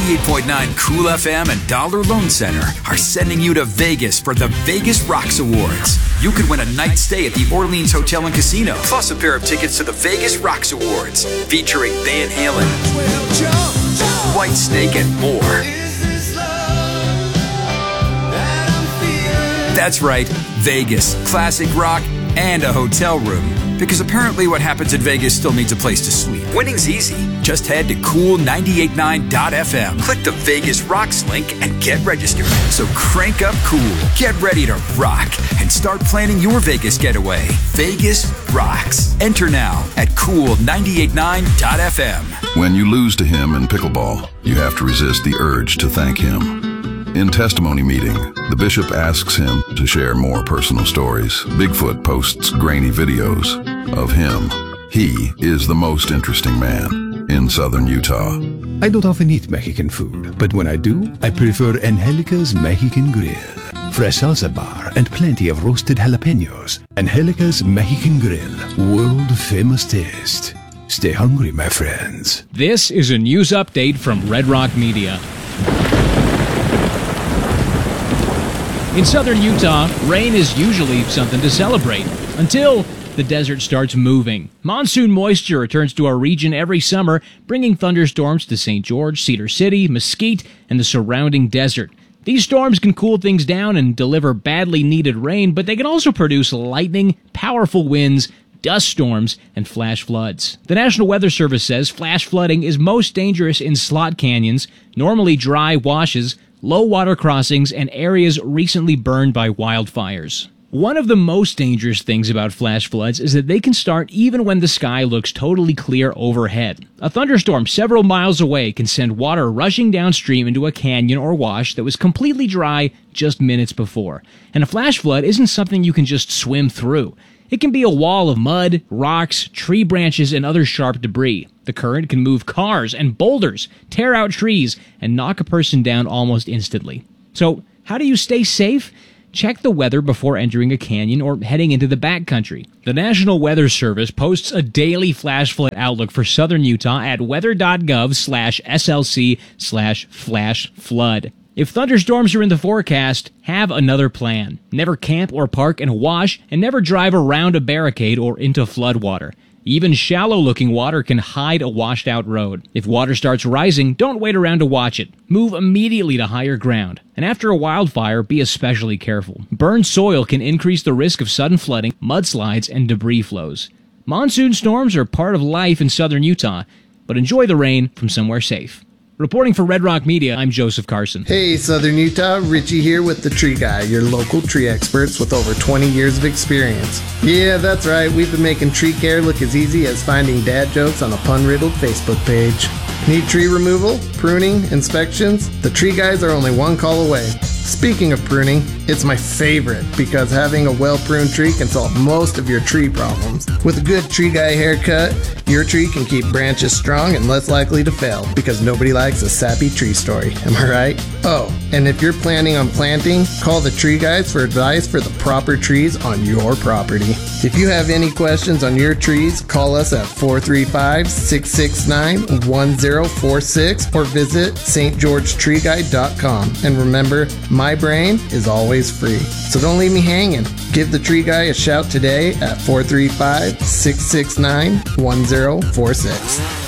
98.9 Cool FM and Dollar Loan Center are sending you to Vegas for the Vegas Rocks Awards. You could win a night stay at the Orleans Hotel and Casino, plus a pair of tickets to the Vegas Rocks Awards, featuring Van Halen, Whitesnake, and more. That's right, Vegas, classic rock, and a hotel room. Because apparently what happens in Vegas still needs a place to sleep. Winning's easy. Just head to cool989.fm. Click the Vegas Rocks link and get registered. So crank up cool, get ready to rock, and start planning your Vegas getaway. Vegas Rocks. Enter now at cool989.fm. When you lose to him in pickleball, you have to resist the urge to thank him. In testimony meeting, the bishop asks him to share more personal stories. Bigfoot posts grainy videos of him. He is the most interesting man in southern Utah. I don't often eat Mexican food, but when I do, I prefer Angelica's Mexican Grill. Fresh salsa bar and plenty of roasted jalapenos. Angelica's Mexican Grill, world-famous taste. Stay hungry, my friends. This is a news update from Red Rock Media. In southern Utah, rain is usually something to celebrate, until the desert starts moving. Monsoon moisture returns to our region every summer, bringing thunderstorms to St. George, Cedar City, Mesquite, and the surrounding desert. These storms can cool things down and deliver badly needed rain, but they can also produce lightning, powerful winds, dust storms, and flash floods. The National Weather Service says flash flooding is most dangerous in slot canyons, normally dry washes, low water crossings, and areas recently burned by wildfires. One of the most dangerous things about flash floods is that they can start even when the sky looks totally clear overhead. A thunderstorm several miles away can send water rushing downstream into a canyon or wash that was completely dry just minutes before. And a flash flood isn't something you can just swim through. It can be a wall of mud, rocks, tree branches, and other sharp debris. The current can move cars and boulders, tear out trees, and knock a person down almost instantly. So, how do you stay safe? Check the weather before entering a canyon or heading into the backcountry. The National Weather Service posts a daily flash flood outlook for southern Utah at weather.gov/SLC/flash flood. If thunderstorms are in the forecast, have another plan. Never camp or park in a wash, and never drive around a barricade or into floodwater. Even shallow-looking water can hide a washed-out road. If water starts rising, don't wait around to watch it. Move immediately to higher ground. And after a wildfire, be especially careful. Burned soil can increase the risk of sudden flooding, mudslides, and debris flows. Monsoon storms are part of life in southern Utah, but enjoy the rain from somewhere safe. Reporting for Red Rock Media, I'm Joseph Carson. Hey, Southern Utah, Richie here with The Tree Guy, your local tree experts with over 20 years of experience. Yeah, that's right, we've been making tree care look as easy as finding dad jokes on a pun-riddled Facebook page. Need tree removal, pruning, inspections? The Tree Guys are only one call away. Speaking of pruning, it's my favorite because having a well-pruned tree can solve most of your tree problems. With a good Tree Guy haircut, your tree can keep branches strong and less likely to fail because nobody likes a sappy tree story, am I right? Oh, and if you're planning on planting, call the Tree Guys for advice for the proper trees on your property. If you have any questions on your trees, call us at 435-669-1046 or visit stgeorgetreeguy.com. And remember, my brain is always free, so don't leave me hanging. Give the Tree Guy a shout today at 435-669-1046.